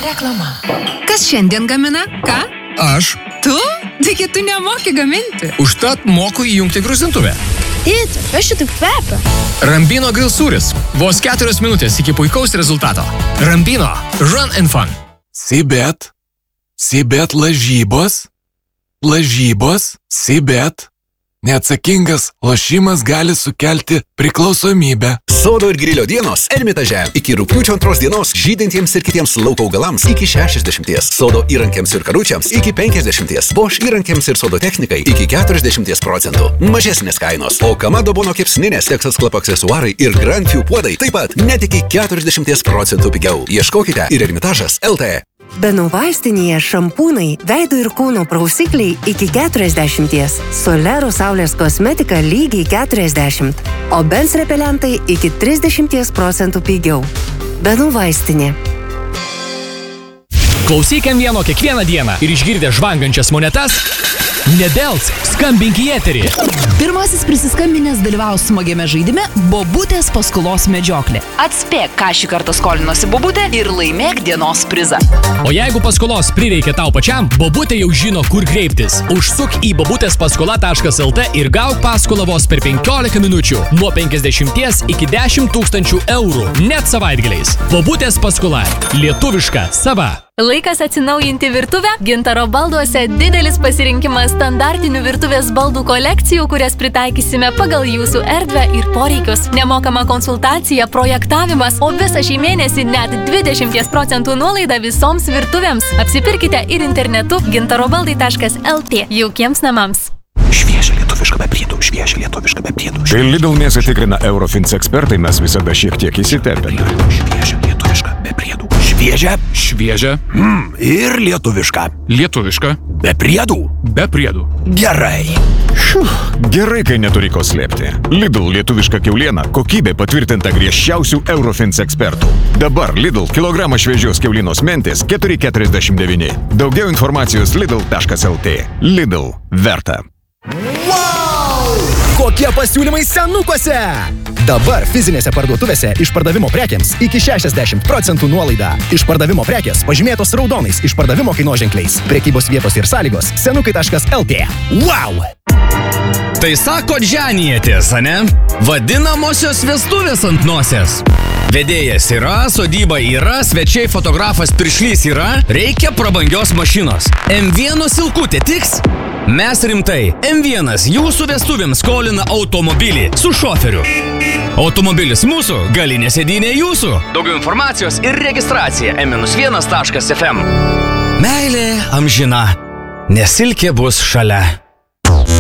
Reklama. Kas šiandien gamina? Ką? Aš. Tu? Taigi tu nemoki gaminti. Užtat moku įjungti gruzintuvę. Tėti, kas šitaip kvepia? Rambino grill sūris. Vos 4 minutės iki puikaus rezultato. Rambino. Run and fun. Sibet lažybos. Sibet. Neatsakingas lošimas gali sukelti priklausomybę. Sodo ir grilio dienos Ermitaže. Iki rugpjūčio 2 dienos žydintiems ir kitiems lauko augalams iki 60. Sodo įrankiams ir karučiams iki 50. Bosch įrankiams ir sodo technikai iki 40%. Mažesnės kainos. O Kamado Bono kepsninės, Texas Club aksesuarai ir Grand View puodai taip pat net iki 40% pigiau. Ieškokite ir Ermitažas LT. Benų vaistinėje šampūnai, veido ir kūno prausikliai iki 40. Solero saulės kosmetika lygiai 40. O Benz repelentai iki 30% pigiau. Benų vaistinė. Klausyk M1 kiekvieną dieną ir išgirdę žvangančias monetas, nedelsk, skambink į eterį. Pirmasis prisiskambinęs dalyvaus smagiame žaidime Bobutės paskolos medžioklė. Atspėk, ką šį kartą skolinosi Bobutė ir laimėk dienos prizą. O jeigu paskolos prireikia tau pačiam, Bobutė jau žino, kur kreiptis. Užsuk į bobutespaskola.lt ir gauk paskolą vos per 15 minučių. Nuo 50 iki 10 000 eurų. Net savaitgaliais. Bobutės paskola. Lietuviška, sava. Laikas atsinaujinti virtuvę. Gintaro balduose didelis pasirinkimas standartinių virtuvės baldų kolekcijų, kurias pritaikysime pagal jūsų erdvę ir poreikius. Nemokama konsultacija, projektavimas, o visą šį mėnesį net 20% nuolaida visoms virtuvėms. Apsipirkite ir internetu gintarobaldai.lt. Jaukiems namams. Šviežia lietuviška be priedų, šviežia lietuviška be priedų. Kai Lidl mėsą tikrina Eurofins ekspertai, mes visada šiek tiek įsitempėme. Šviežia lietuviška be priedų. Šviežia. Ir lietuviška. Lietuviška. Be priedų. Be priedų. Gerai. Gerai, kai neturi ko slėpti. Lidl lietuviška kiauliena, kokybė patvirtinta griežčiausių Eurofins ekspertų. Dabar Lidl kilogramą šviežios kiaulinos mentės 4,49. Daugiau informacijos lidl.lt. Lidl. Verta. Wow! Kokie pasiūlymai senukuose! Dabar fizinėse parduotuvėse išpardavimo prekiams iki 60% nuolaida. Išpardavimo prekės pažymėtos raudonais išpardavimo kainoženkliais. Prekybos vietos ir sąlygos senukai.lt. Wow! Tai sakot ženijatės, ane? Vadinamosios vestuvės ant nosies. Vedėjas yra, sodyba yra, svečiai fotografas piršlys yra, reikia prabangios mašinos. M1 silkutė tiks? Mes rimtai. M1 jūsų vestuvėms skolina automobilį su šoferiu. Automobilis mūsų, galinė sėdynė jūsų. Daugiau informacijos ir registracija m-1.fm. Meilė amžina, nes silkė bus šalia.